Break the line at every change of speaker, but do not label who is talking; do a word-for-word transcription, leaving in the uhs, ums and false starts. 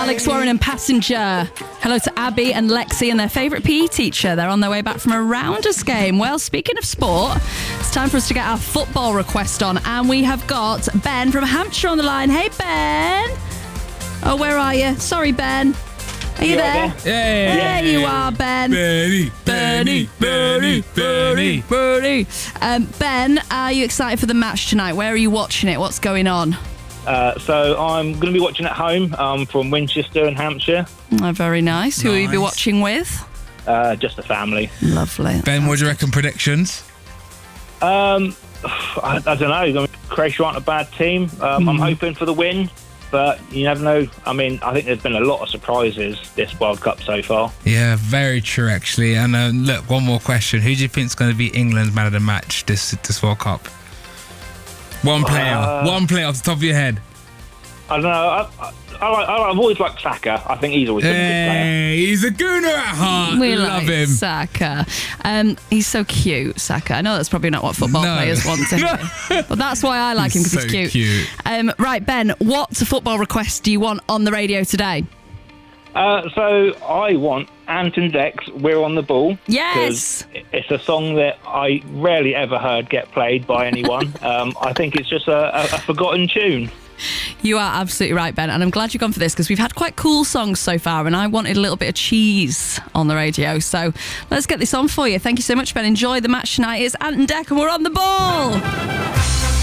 Alex Warren and Passenger. Hello to Abby and Lexi and their favourite P E teacher. They're on their way back from a Rounders game. Well, speaking of sport, it's time for us to get our football request on. And we have got Ben from Hampshire on the line. Hey, Ben. Oh, where are you? Sorry, Ben. Are you, you there?
there? Yeah.
There you are, Ben.
Benny,
Benny, Benny, Benny, Benny. Um, Ben, are you excited for the match tonight? Where are you watching it? What's going on?
Uh, so I'm going to be watching at home um, from Winchester in Hampshire.
Oh, very nice. Who
Nice.
will you be watching with?
Uh, just the family.
Lovely.
Ben, what do you reckon predictions?
Um, I, I don't know. I mean, Croatia aren't a bad team. Um,
Mm.
I'm hoping for the win, but you never know. I mean, I think there's been a lot of surprises this World Cup so far.
Yeah, very true, actually. And uh, look, one more question. Who do you think is going to be England's man of the match this this World Cup? One player.
Uh,
one player off the top of your head.
I don't know. I, I, I like, I, I've always liked Saka. I think he's always been a good player.
Hey, he's a gooner at heart.
We
Love
like
him.
Saka. Um, he's so cute, Saka. I know that's probably not what football
No.
players want to hear, but that's why I like him, because
So
he's cute.
cute.
Um, right, Ben, what football request do you want on the radio today?
Uh, so I want Ant and Dex, We're on the Ball.
Yes.
'Cause it's a song that I rarely ever heard get played by anyone. um, I think it's just a, a, a forgotten tune.
You are absolutely right, Ben, and I'm glad you've gone for this because we've had quite cool songs so far, and I wanted a little bit of cheese on the radio. So let's get this on for you. Thank you so much, Ben. Enjoy the match tonight. It's Ant and Dec, and we're on the ball.